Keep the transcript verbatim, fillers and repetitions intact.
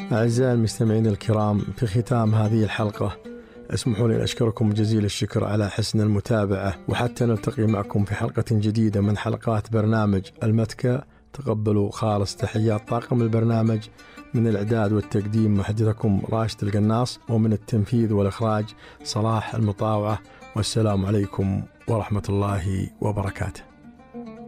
أعزائي المستمعين الكرام، في ختام هذه الحلقة اسمحوا لي أن أشكركم جزيل الشكر على حسن المتابعة، وحتى نلتقي معكم في حلقة جديدة من حلقات برنامج المتكة. تقبلوا خالص تحيات طاقم البرنامج، من الإعداد والتقديم محدثكم راشد القناص، ومن التنفيذ والإخراج صلاح المطاوعة. والسلام عليكم ورحمة الله وبركاته.